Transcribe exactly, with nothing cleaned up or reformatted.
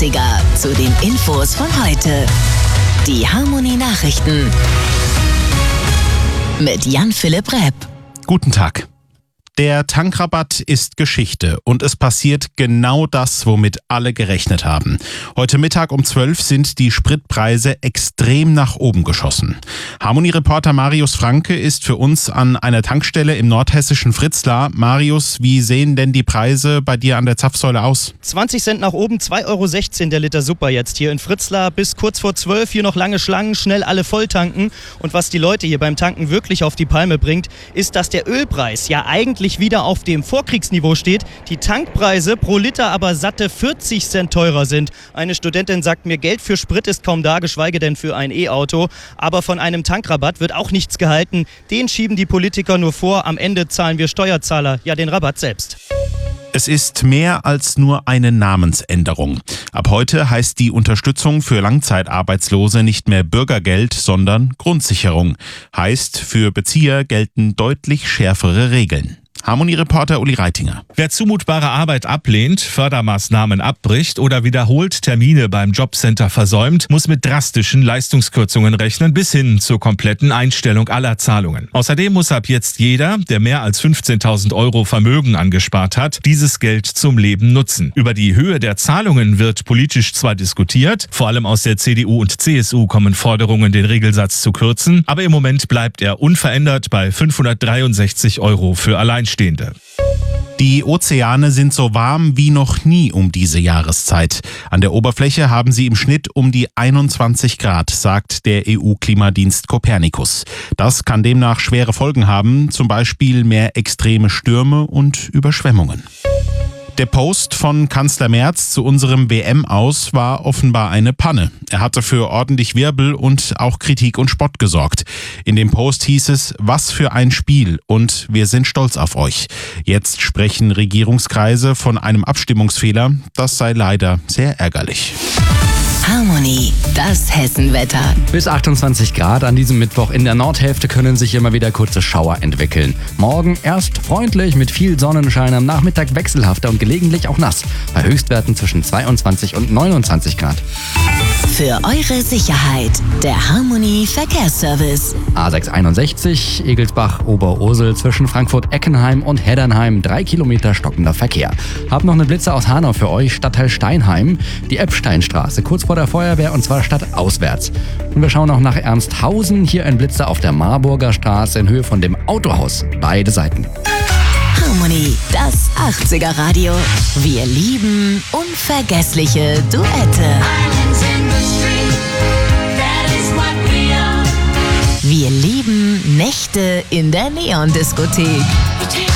achtziger zu den Infos von heute. Die Harmony Nachrichten mit Jan-Philipp Repp. Guten Tag. Der Tankrabatt ist Geschichte und es passiert genau das, womit alle gerechnet haben. Heute Mittag um zwölf sind die Spritpreise extrem nach oben geschossen. Harmony-Reporter Marius Franke ist für uns an einer Tankstelle im nordhessischen Fritzlar. Marius, wie sehen denn die Preise bei dir an der Zapfsäule aus? zwanzig Cent nach oben, zwei Euro sechzehn der Liter Super jetzt hier in Fritzlar. Bis kurz vor zwölf hier noch lange Schlangen, schnell alle voll tanken. Und was die Leute hier beim Tanken wirklich auf die Palme bringt, ist, dass der Ölpreis ja eigentlich wieder auf dem Vorkriegsniveau steht, die Tankpreise pro Liter aber satte vierzig Cent teurer sind. Eine Studentin sagt mir, Geld für Sprit ist kaum da, geschweige denn für ein E-Auto. Aber von einem Tankrabatt wird auch nichts gehalten. Den schieben die Politiker nur vor. Am Ende zahlen wir Steuerzahler ja den Rabatt selbst. Es ist mehr als nur eine Namensänderung. Ab heute heißt die Unterstützung für Langzeitarbeitslose nicht mehr Bürgergeld, sondern Grundsicherung. Heißt, für Bezieher gelten deutlich schärfere Regeln. Harmony-Reporter Uli Reitinger. Wer zumutbare Arbeit ablehnt, Fördermaßnahmen abbricht oder wiederholt Termine beim Jobcenter versäumt, muss mit drastischen Leistungskürzungen rechnen, bis hin zur kompletten Einstellung aller Zahlungen. Außerdem muss ab jetzt jeder, der mehr als fünfzehntausend Euro Vermögen angespart hat, dieses Geld zum Leben nutzen. Über die Höhe der Zahlungen wird politisch zwar diskutiert, vor allem aus der C D U und C S U kommen Forderungen, den Regelsatz zu kürzen, aber im Moment bleibt er unverändert bei fünfhundertdreiundsechzig Euro für Alleinstehende. Die Ozeane sind so warm wie noch nie um diese Jahreszeit. An der Oberfläche haben sie im Schnitt um die einundzwanzig Grad, sagt der E U-Klimadienst Copernicus. Das kann demnach schwere Folgen haben, zum Beispiel mehr extreme Stürme und Überschwemmungen. Der Post von Kanzler Merz zu unserem W M-Aus war offenbar eine Panne. Er hatte für ordentlich Wirbel und auch Kritik und Spott gesorgt. In dem Post hieß es, was für ein Spiel und wir sind stolz auf euch. Jetzt sprechen Regierungskreise von einem Abstimmungsfehler. Das sei leider sehr ärgerlich. Harmony, das Hessenwetter. Bis achtundzwanzig Grad an diesem Mittwoch in der Nordhälfte können sich immer wieder kurze Schauer entwickeln. Morgen erst freundlich mit viel Sonnenschein, am Nachmittag wechselhafter und gelegentlich auch nass. Bei Höchstwerten zwischen zweiundzwanzig und neunundzwanzig Grad. Für eure Sicherheit, der Harmony Verkehrsservice. A sechs einundsechzig, Egelsbach, Oberursel zwischen Frankfurt-Eckenheim und Heddernheim, drei Kilometer stockender Verkehr. Hab noch eine Blitze aus Hanau für euch, Stadtteil Steinheim, die Eppsteinstraße, kurz vor der Feuerwehr und zwar stadtauswärts. Und wir schauen auch nach Ernsthausen, hier ein Blitzer auf der Marburger Straße in Höhe von dem Autohaus, beide Seiten. Harmony, das achtziger Radio. Wir lieben unvergessliche Duette. Wir lieben Nächte in der Neon-Diskothek.